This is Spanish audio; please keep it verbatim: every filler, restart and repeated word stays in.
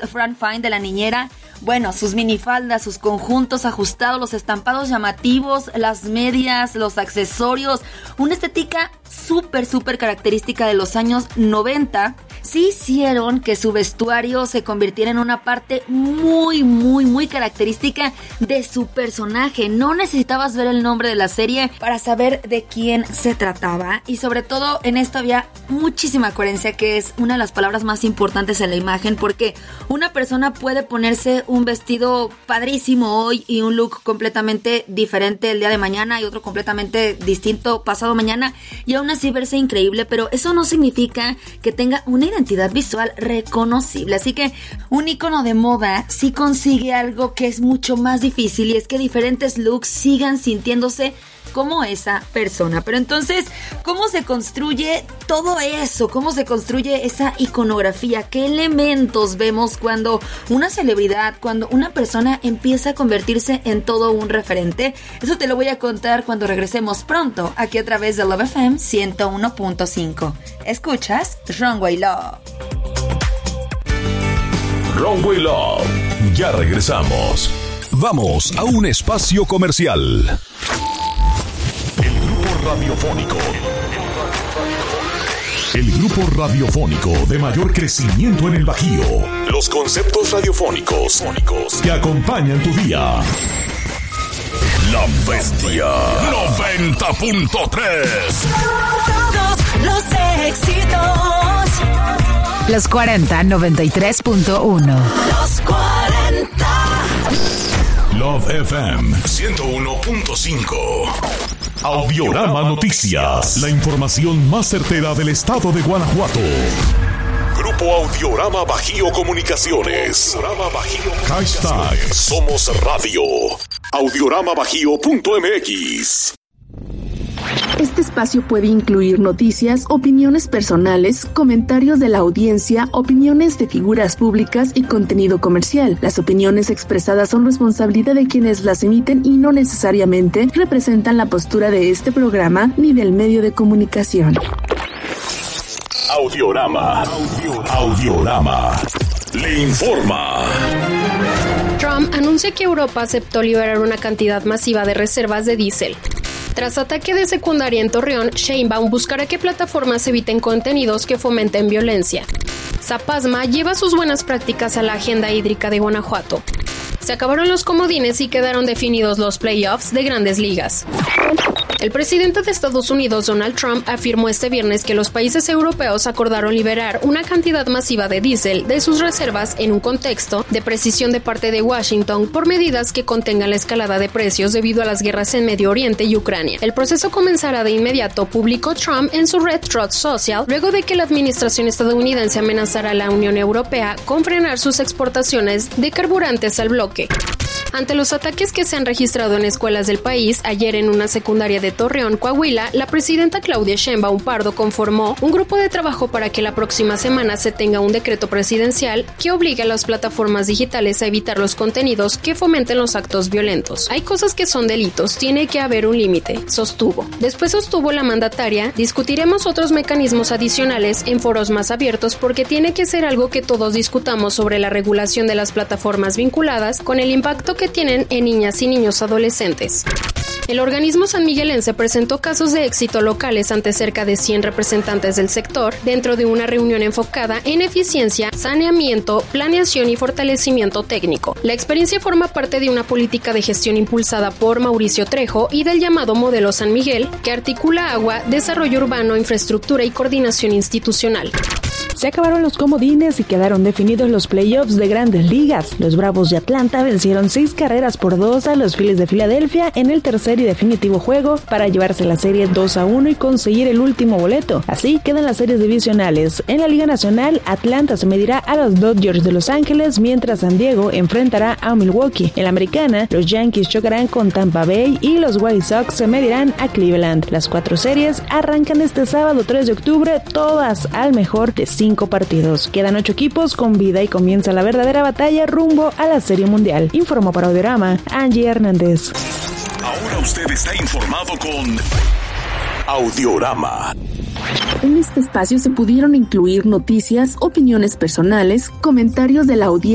Fran Fine de la niñera. Bueno, sus minifaldas, sus conjuntos ajustados, los estampados llamativos, las medias, los accesorios, una estética súper, súper característica de los años noventa, sí hicieron que su vestuario se convirtiera en una parte muy, muy, muy característica de su personaje. No necesitabas ver el nombre de la serie para saber de quién se trataba, y sobre todo en esto había muchísima coherencia, que es una de las palabras más importantes en la imagen, porque una persona puede ponerse un vestido padrísimo hoy y un look completamente diferente el día de mañana y otro completamente distinto pasado mañana, y aún así verse increíble, pero eso no significa que tenga una identidad visual reconocible. Así que un icono de moda sí consigue algo que es mucho más difícil, y es que diferentes looks sigan sintiéndose como esa persona. Pero entonces, ¿cómo se construye todo eso? ¿Cómo se construye esa iconografía? ¿Qué elementos vemos cuando una celebridad, cuando una persona empieza a convertirse en todo un referente? Eso te lo voy a contar cuando regresemos pronto, aquí a través de Love F M ciento uno punto cinco. Escuchas Runway Love. Runway Love. Ya regresamos. Vamos a un espacio comercial. Radiofónico. El grupo radiofónico de mayor crecimiento en el Bajío. Los conceptos radiofónicos que acompañan tu día. La Bestia noventa punto tres. Todos los éxitos. Los cuarenta noventa y tres punto uno. Los cuarenta. Love F M ciento uno punto cinco. Audiorama Noticias, la información más certera del estado de Guanajuato. Grupo Audiorama Bajío Comunicaciones. Audiorama Bajío. Hashtag Somos Radio. audiorama bajío punto m x. Este espacio puede incluir noticias, opiniones personales, comentarios de la audiencia, opiniones de figuras públicas y contenido comercial. Las opiniones expresadas son responsabilidad de quienes las emiten y no necesariamente representan la postura de este programa ni del medio de comunicación. Audiorama. Audiorama. Audiorama. Le informa. Trump anuncia que Europa aceptó liberar una cantidad masiva de reservas de diésel. Tras ataque de secundaria en Torreón, Sheinbaum buscará que plataformas eviten contenidos que fomenten violencia. Zapasma lleva sus buenas prácticas a la agenda hídrica de Guanajuato. Se acabaron los comodines y quedaron definidos los playoffs de Grandes Ligas. El presidente de Estados Unidos, Donald Trump, afirmó este viernes que los países europeos acordaron liberar una cantidad masiva de diésel de sus reservas en un contexto de precisión de parte de Washington por medidas que contengan la escalada de precios debido a las guerras en Medio Oriente y Ucrania. El proceso comenzará de inmediato, publicó Trump en su red Truth Social, luego de que la administración estadounidense amenazara a la Unión Europea con frenar sus exportaciones de carburantes al bloque. Ante los ataques que se han registrado en escuelas del país, ayer en una secundaria de Torreón, Coahuila, la presidenta Claudia Sheinbaum Pardo conformó un grupo de trabajo para que la próxima semana se tenga un decreto presidencial que obligue a las plataformas digitales a evitar los contenidos que fomenten los actos violentos. Hay cosas que son delitos, tiene que haber un límite, sostuvo. Después sostuvo la mandataria, discutiremos otros mecanismos adicionales en foros más abiertos porque tiene que ser algo que todos discutamos sobre la regulación de las plataformas vinculadas con el impacto que tienen en niñas y niños adolescentes. El organismo sanmiguelense presentó casos de éxito locales ante cerca de cien representantes del sector dentro de una reunión enfocada en eficiencia, saneamiento, planeación y fortalecimiento técnico. La experiencia forma parte de una política de gestión impulsada por Mauricio Trejo y del llamado Modelo San Miguel, que articula agua, desarrollo urbano, infraestructura y coordinación institucional. Se acabaron los comodines y quedaron definidos los playoffs de Grandes Ligas. Los Bravos de Atlanta vencieron seis carreras por dos a los Phillies de Filadelfia en el tercer y definitivo juego para llevarse la serie dos a uno y conseguir el último boleto. Así quedan las series divisionales. En la Liga Nacional, Atlanta se medirá a los Dodgers de Los Ángeles, mientras San Diego enfrentará a Milwaukee. En la Americana, los Yankees chocarán con Tampa Bay y los White Sox se medirán a Cleveland. Las cuatro series arrancan este sábado tres de octubre, todas al mejor de cinco partidos. Quedan ocho equipos con vida y comienza la verdadera batalla rumbo a la Serie Mundial. Informó para Audiorama, Angie Hernández. Ahora usted está informado con Audiorama. En este espacio se pudieron incluir noticias, opiniones personales, comentarios de la audiencia